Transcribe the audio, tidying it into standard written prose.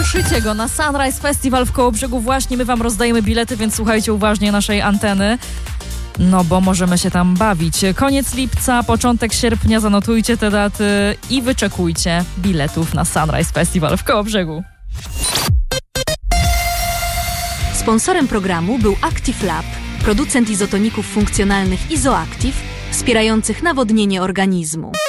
Słyszycie go na Sunrise Festival w Kołobrzegu. Właśnie my wam rozdajemy bilety, więc słuchajcie uważnie naszej anteny. No bo możemy się tam bawić. Koniec lipca, początek sierpnia, zanotujcie te daty i wyczekujcie biletów na Sunrise Festival w Kołobrzegu. Sponsorem programu był Active Lab, producent izotoników funkcjonalnych Izoactive, wspierających nawodnienie organizmu.